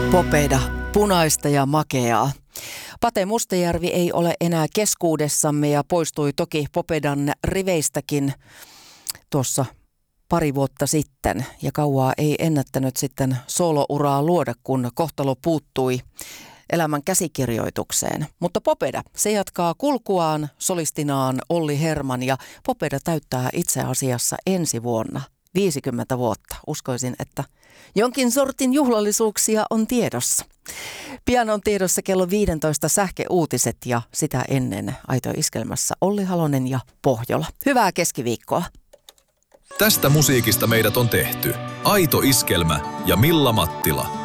Popeda, punaista ja makeaa. Pate Mustajärvi ei ole enää keskuudessamme ja poistui toki Popedan riveistäkin tuossa pari vuotta sitten. Ja kauaa ei ennättänyt sitten soolouraa luoda, kun kohtalo puuttui elämän käsikirjoitukseen. Mutta Popeda, se jatkaa kulkuaan solistinaan Olli Herman ja Popeda täyttää itse asiassa ensi vuonna 50 vuotta. Uskoisin, että jonkin sortin juhlallisuuksia on tiedossa. Pian on tiedossa kello 15 sähköuutiset ja sitä ennen Aito Iskelmässä Olli Halonen ja Pohjola. Hyvää keskiviikkoa. Tästä musiikista meidät on tehty Aito Iskelmä ja Milla Mattila.